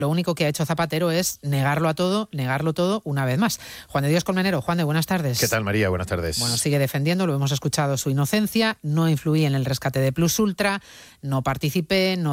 Lo único que ha hecho Zapatero es negarlo todo una vez más. Juan de Dios Colmenero. Juan de, buenas tardes. ¿Qué tal, María? Buenas tardes. Bueno, sigue defendiendo, lo hemos escuchado, su inocencia. No influí en el rescate de Plus Ultra, no participé, no